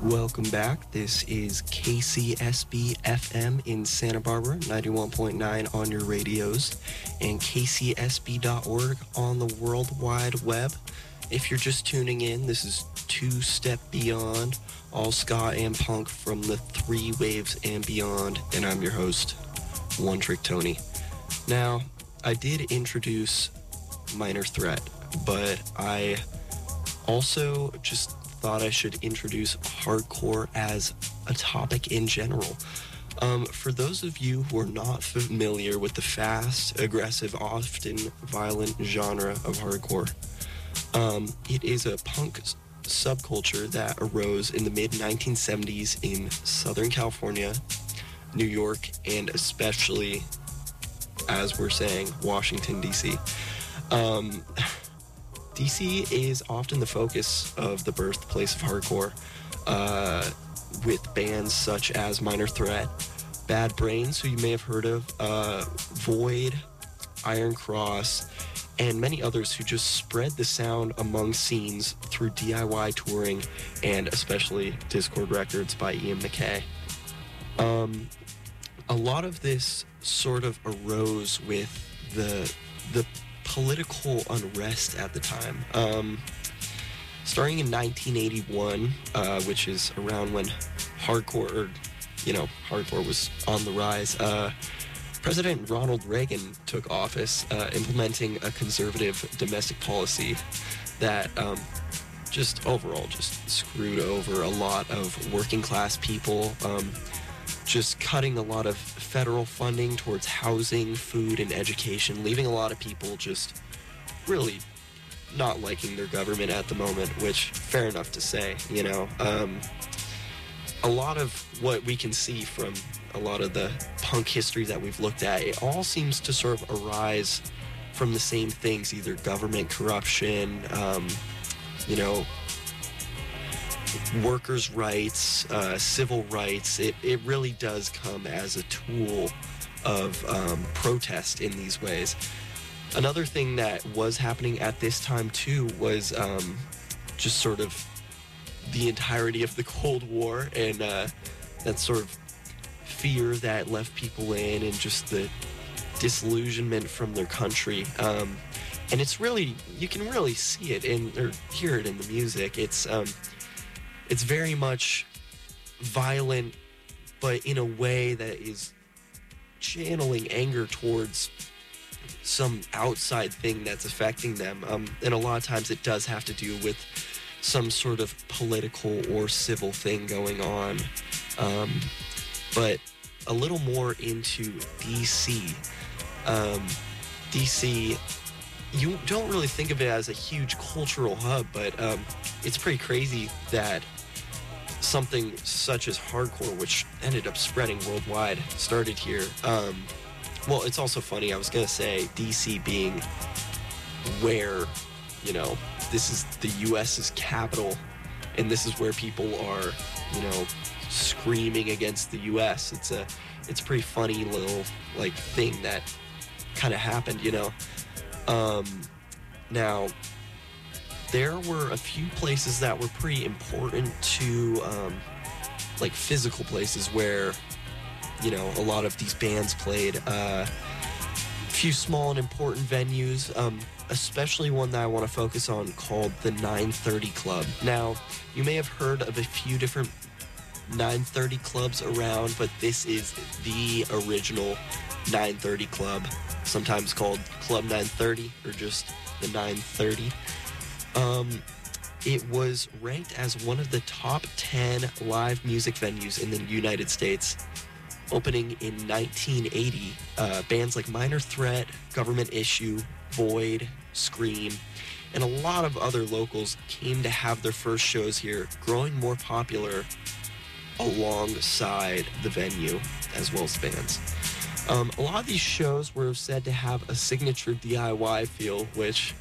Welcome back. This is KCSB FM in Santa Barbara, 91.9 on your radios, and kcsb.org on the World Wide Web. If you're just tuning in, this is Two Step Beyond, all ska and punk from the three waves and beyond, and I'm your host, One Trick Tony. Now, I did introduce Minor Threat, but I also just thought I should introduce hardcore as a topic in general. For those of you who are not familiar with the fast, aggressive, often violent genre of hardcore, it is a punk subculture that arose in the mid-1970s in Southern California, New York, and especially, as we're saying, Washington, D.C. DC is often the focus of the birthplace of hardcore, with bands such as Minor Threat, Bad Brains, who you may have heard of, Void, Iron Cross, and many others who just spread the sound among scenes through DIY touring and especially Discord Records by Ian MacKaye. A lot of this sort of arose with the political unrest at the time. Starting in 1981, which is around when hardcore was on the rise, President Ronald Reagan took office, implementing a conservative domestic policy that just overall just screwed over a lot of working class people, just cutting a lot of federal funding towards housing, food, and education, leaving a lot of people just really not liking their government at the moment, which, fair enough to say, you know. A lot of what we can see from a lot of the punk history that we've looked at, it all seems to sort of arise from the same things, either government corruption, workers' rights, civil rights. It really does come as a tool of protest in these ways. Another thing that was happening at this time too was just sort of the entirety of the Cold War and that sort of fear that left people in, and just the disillusionment from their country. And it's really, you can really see it or hear it in the music. It's very much violent, but in a way that is channeling anger towards some outside thing that's affecting them. And a lot of times it does have to do with some sort of political or civil thing going on. But a little more into DC. DC, you don't really think of it as a huge cultural hub, but it's pretty crazy that something such as hardcore, which ended up spreading worldwide, started here. Well, it's also funny, I was going to say DC being where, this is the U.S.'s capital, and this is where people are, screaming against the U.S. It's a pretty funny little, thing that kind of happened, Now, there were a few places that were pretty important to, physical places where, a lot of these bands played. A few small and important venues, especially one that I want to focus on called the 930 Club. Now, you may have heard of a few different 930 clubs around, but this is the original 930 Club, sometimes called Club 930 or just the 930. It was ranked as one of the top 10 live music venues in the United States. Opening in 1980, bands like Minor Threat, Government Issue, Void, Scream, and a lot of other locals came to have their first shows here, growing more popular alongside the venue as well as the bands. A lot of these shows were said to have a signature DIY feel, which